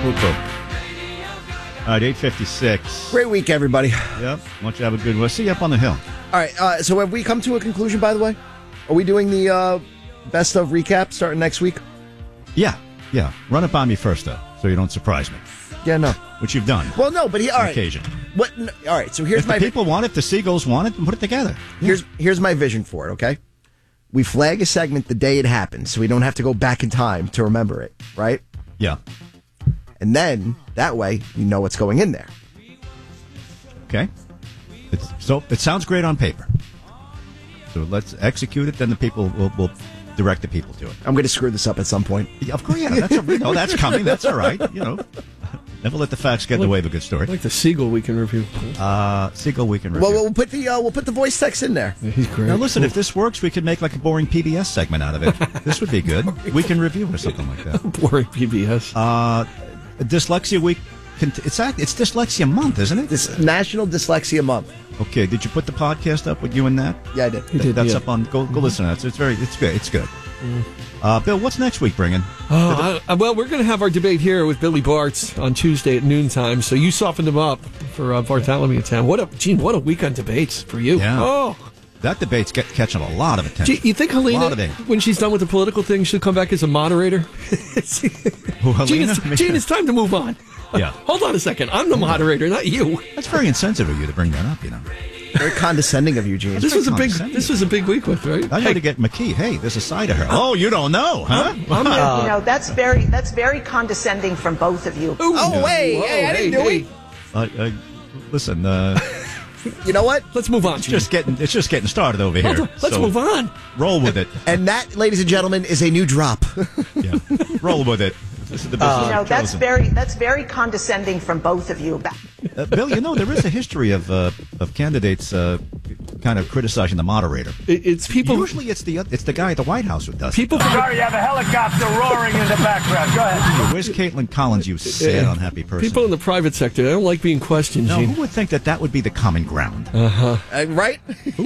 All right, 8:56. Great week, everybody. Yep. Why don't you have a good one? See you up on the hill. All right, so have we come to a conclusion, by the way? Are we doing the best of recap starting next week? Yeah. Run it by me first, though, so you don't surprise me. Yeah, no. Which you've done. Well, no, but all right. Occasion. What? No, all right, so here's if my... the people want it, if the Seagulls want it, then put it together. Yeah. Here's my vision for it, okay? We flag a segment the day it happens, so we don't have to go back in time to remember it, right? Yeah. And then, that way, you know what's going in there. Okay. So it sounds great on paper. So let's execute it, then the people will direct the people to it. I'm going to screw this up at some point. Yeah, of course, yeah. That's coming. That's all right. Never let the facts get in the way of a good story. Like the Seagull Weekend Review. Seagull Weekend Review. Well, we'll put the voice text in there. Yeah, he's great. Now, listen, if this works, we could make like a boring PBS segment out of it. This would be good. Weekend Review or something like that. Boring PBS. Dyslexia Week. It's Dyslexia Month, isn't it? This National Dyslexia Month. Okay, did you put the podcast up with you and that? Yeah, I did. That's up on. Go listen to that. It's good. It's good. Bill, what's next week bringing? Well, we're going to have our debate here with Billy Bartz on Tuesday at noontime. So you softened him up for Bartholomew Town. What a week on debates for you. Yeah. Oh, that debate's catching a lot of attention. You think Helena, when she's done with the political thing, she'll come back as a moderator? Gene, it's time to move on. Yeah. Hold on a second. I'm the moderator, not you. That's very insensitive of you to bring that up, Very condescending of you, Gene. This was a big week with, right? I got to get McKee. Hey, there's a side of her. Oh, you don't know, huh? That's very condescending from both of you. I didn't do it. Listen, you know what? Let's move on. It's just getting started over here. Let's move on. Roll with it. And that, ladies and gentlemen, is a new drop. Yeah. Roll with it. This is the business. That's very condescending from both of you. Bill, there is a history of candidates kind of criticizing the moderator. It's people. Usually, it's the guy at the White House who does. People. Sorry, you have a helicopter roaring in the background. Go ahead. Where's Caitlin Collins? You sad, unhappy person. People in the private sector, they don't like being questioned. No, Gene. who would think that would be the common ground? Right?